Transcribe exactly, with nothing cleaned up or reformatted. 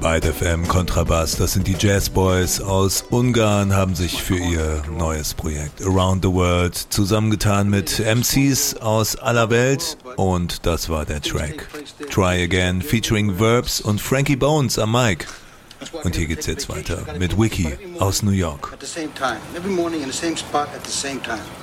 Byte F M Kontrabass, das sind die Jazz Boys aus Ungarn, haben sich für ihr neues Projekt Around the World zusammengetan mit M Cs aus aller Welt und das war der Track Try Again featuring Verbs und Frankie Bones am Mic. Und hier geht's jetzt weiter mit Wiki aus New York. At the same time, every morning in the same spot at the same time.